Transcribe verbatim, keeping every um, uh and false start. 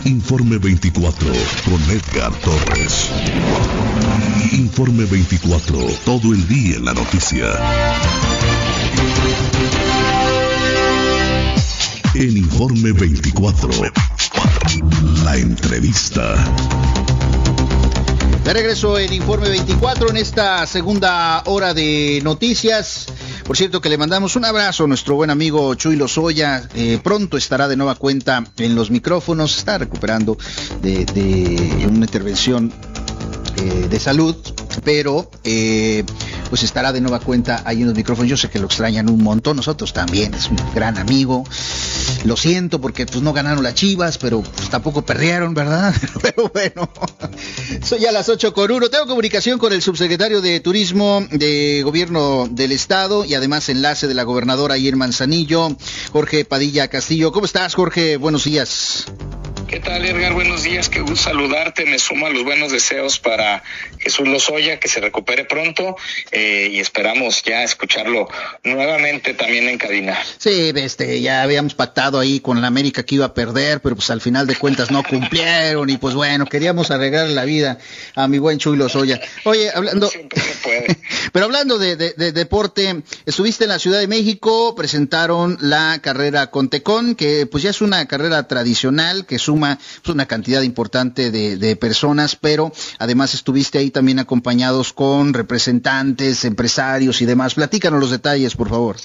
Informe veinticuatro con Edgar Torres. Informe veinticuatro, todo el día en la noticia. En Informe veinticuatro, la entrevista. De regreso en Informe veinticuatro en esta segunda hora de noticias. Por cierto que le mandamos un abrazo a nuestro buen amigo Chuy Lozoya. Eh, pronto estará de nueva cuenta en los micrófonos. Está recuperando de, de una intervención eh, de salud, pero eh, pues estará de nueva cuenta ahí en los micrófonos. Yo sé que lo extrañan un montón, nosotros también, es un gran amigo. Lo siento porque pues no ganaron las Chivas, pero pues tampoco perdieron, ¿verdad? Pero bueno, soy a las ocho con uno. Tengo comunicación con el subsecretario de Turismo de Gobierno del Estado y además enlace de la gobernadora ahí en Manzanillo, Jorge Padilla Castillo. ¿Cómo estás, Jorge? Buenos días. ¿Qué tal, Edgar? Buenos días, qué gusto saludarte. Me sumo a los buenos deseos para Jesús Lozoya, que se recupere pronto eh, y esperamos ya escucharlo nuevamente también en cabina. Sí, este, ya habíamos pactado ahí con la América que iba a perder, pero pues al final de cuentas no cumplieron y pues bueno, queríamos arreglar la vida a mi buen Chuy Lozoya. Oye, hablando... Siempre se puede. Pero hablando de, de, de deporte, estuviste en la Ciudad de México, presentaron la carrera Contecón, que pues ya es una carrera tradicional que suma pues, una cantidad importante de, de personas, pero además estuviste ahí también acompañados con representantes, empresarios y demás. Platícanos los detalles, por favor.